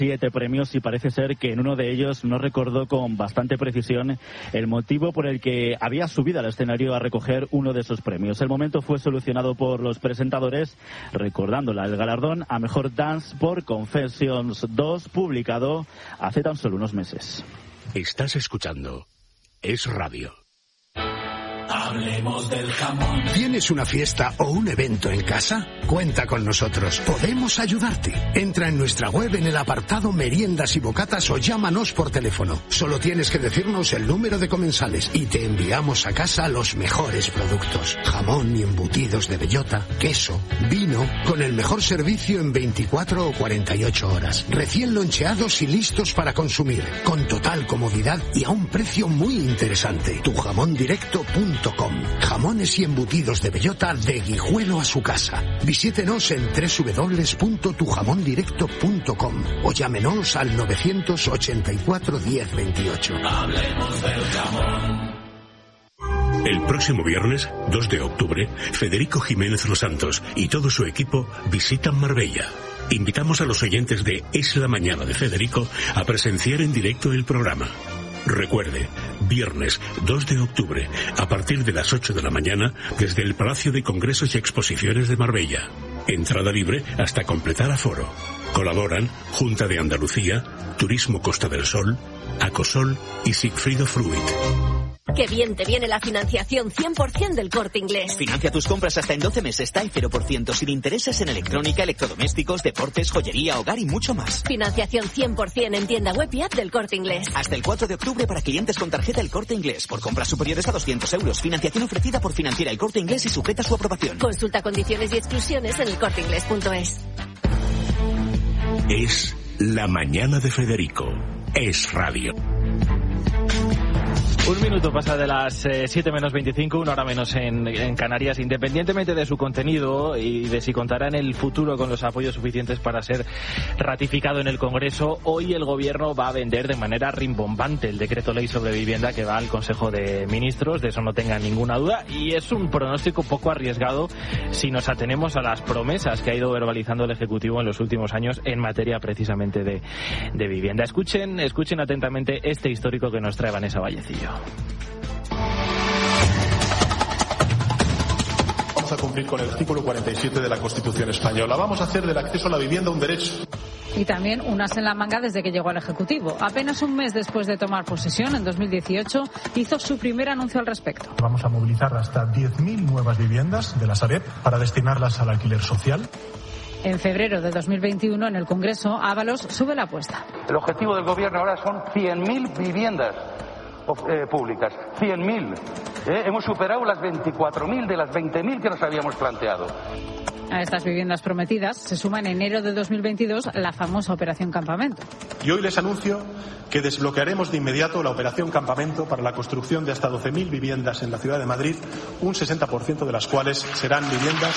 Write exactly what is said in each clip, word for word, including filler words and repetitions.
Siete premios y parece ser que en uno de ellos no recordó con bastante precisión el motivo por el que había subido al escenario a recoger uno de esos premios. El momento fue solucionado por los presentadores recordándola el galardón a Mejor Dance por Confessions dos, publicado hace tan solo unos meses. Estás escuchando Es Radio. Hablemos del jamón. ¿Tienes una fiesta o un evento en casa? Cuenta con nosotros. Podemos ayudarte. Entra en nuestra web en el apartado Meriendas y Bocatas o llámanos por teléfono. Solo tienes que decirnos el número de comensales y te enviamos a casa los mejores productos. Jamón y embutidos de bellota, queso, vino, con el mejor servicio en veinticuatro o cuarenta y ocho horas. Recién loncheados y listos para consumir. Con total comodidad y a un precio muy interesante. tu jamón directo punto com. Jamones y embutidos de bellota de Guijuelo a su casa. Visítenos en doble u doble u doble u punto tu jamón directo punto com o llámenos al novecientos ochenta y cuatro diez veintiocho. Hablemos del jamón. El próximo viernes, dos de octubre, Federico Jiménez Los Santos y todo su equipo visitan Marbella. Invitamos a los oyentes de Es la Mañana de Federico a presenciar en directo el programa. Recuerde, viernes dos de octubre, a partir de las ocho de la mañana, desde el Palacio de Congresos y Exposiciones de Marbella. Entrada libre hasta completar aforo. Colaboran Junta de Andalucía, Turismo Costa del Sol, Acosol y Sigfrido Fruit. ¡Qué bien te viene la financiación cien por ciento del Corte Inglés! Financia tus compras hasta en doce meses, TAE cero por ciento, sin intereses en electrónica, electrodomésticos, deportes, joyería, hogar y mucho más. Financiación cien por ciento en tienda web y app del Corte Inglés. Hasta el cuatro de octubre para clientes con tarjeta El Corte Inglés. Por compras superiores a doscientos euros. Financiación ofrecida por Financiera El Corte Inglés y sujeta a su aprobación. Consulta condiciones y exclusiones en el corte inglés punto es. Es la mañana de Federico. Es Radio. Un minuto pasa de las eh, siete menos veinticinco, una hora menos en, en Canarias. Independientemente de su contenido y de si contará en el futuro con los apoyos suficientes para ser ratificado en el Congreso, hoy el Gobierno va a vender de manera rimbombante el decreto ley sobre vivienda que va al Consejo de Ministros, de eso no tengan ninguna duda, y es un pronóstico poco arriesgado si nos atenemos a las promesas que ha ido verbalizando el Ejecutivo en los últimos años en materia precisamente de, de vivienda. Escuchen, escuchen atentamente este histórico que nos trae Vanessa Vallecillo. Vamos a cumplir con el artículo cuarenta y siete de la Constitución española. Vamos a hacer del acceso a la vivienda un derecho. Y también unas en la manga desde que llegó al Ejecutivo. Apenas un mes después de tomar posesión, en dos mil dieciocho, hizo su primer anuncio al respecto. Vamos a movilizar hasta diez mil nuevas viviendas de la Sareb para destinarlas al alquiler social. En febrero de dos mil veintiuno, en el Congreso, Ábalos sube la apuesta. El objetivo del Gobierno ahora son cien mil viviendas Eh, públicas, cien mil. Eh, hemos superado las veinticuatro mil de las veinte mil que nos habíamos planteado. A estas viviendas prometidas se suma en enero de dos mil veintidós la famosa Operación Campamento. Y hoy les anuncio que desbloquearemos de inmediato la Operación Campamento para la construcción de hasta doce mil viviendas en la ciudad de Madrid, un sesenta por ciento de las cuales serán viviendas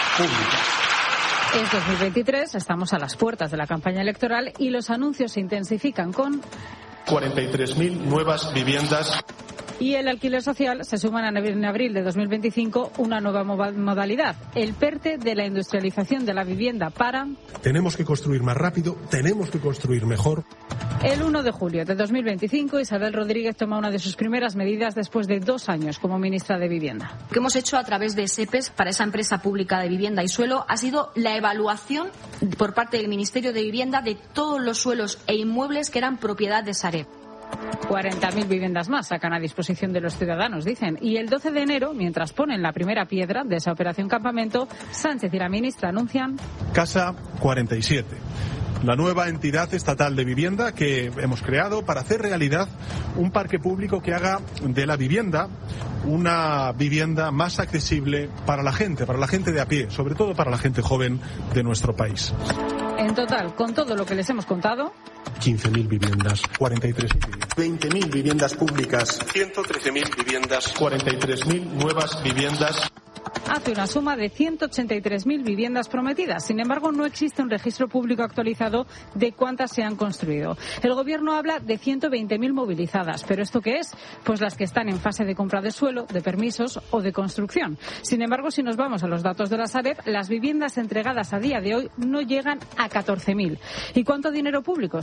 públicas. En dos mil veintitrés estamos a las puertas de la campaña electoral y los anuncios se intensifican con cuarenta y tres mil nuevas viviendas. Y el alquiler social se suma en abril de dos mil veinticinco una nueva modalidad, el PERTE de la industrialización de la vivienda para... Tenemos que construir más rápido, tenemos que construir mejor. El uno de julio de dos mil veinticinco, Isabel Rodríguez toma una de sus primeras medidas después de dos años como ministra de Vivienda. Lo que hemos hecho a través de SEPES para esa empresa pública de vivienda y suelo ha sido la evaluación por parte del Ministerio de Vivienda de todos los suelos e inmuebles que eran propiedad de Sareb. cuarenta mil viviendas más sacan a disposición de los ciudadanos, dicen. Y el doce de enero, mientras ponen la primera piedra de esa Operación Campamento, Sánchez y la ministra anuncian... Casa cuarenta y siete. La nueva entidad estatal de vivienda que hemos creado para hacer realidad un parque público que haga de la vivienda una vivienda más accesible para la gente, para la gente de a pie, sobre todo para la gente joven de nuestro país. En total, con todo lo que les hemos contado... quince mil viviendas, cuarenta y tres mil, veinte mil viviendas públicas, ciento trece mil viviendas, cuarenta y tres mil nuevas viviendas. hace una suma de ciento ochenta y tres mil viviendas prometidas. Sin embargo, no existe un registro público actualizado de cuántas se han construido. El Gobierno habla de ciento veinte mil movilizadas. ¿Pero esto qué es? Pues las que están en fase de compra de suelo, de permisos o de construcción. Sin embargo, si nos vamos a los datos de la Sareb, las viviendas entregadas a día de hoy no llegan a catorce mil. ¿Y cuánto dinero público